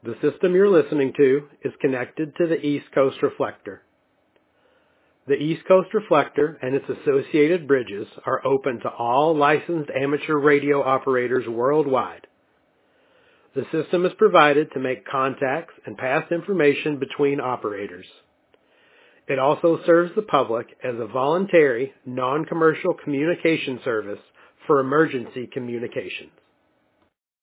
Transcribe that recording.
The system you're listening to is connected to the East Coast Reflector. The East Coast Reflector and its associated bridges are open to all licensed amateur radio operators worldwide. The system is provided to make contacts and pass information between operators. It also serves the public as a voluntary, non-commercial communication service for emergency communications.